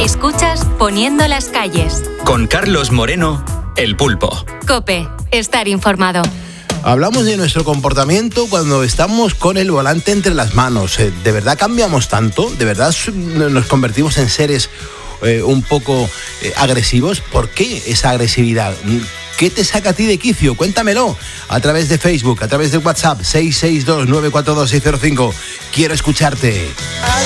Escuchas Poniendo las calles. Con Carlos Moreno, El Pulpo. COPE. Estar informado. Hablamos de nuestro comportamiento cuando estamos con el volante entre las manos. ¿De verdad cambiamos tanto? ¿De verdad nos convertimos en seres un poco agresivos? ¿Por qué esa agresividad? ¿Qué te saca a ti de quicio? Cuéntamelo a través de Facebook, a través de WhatsApp 662 942 605. Quiero escucharte.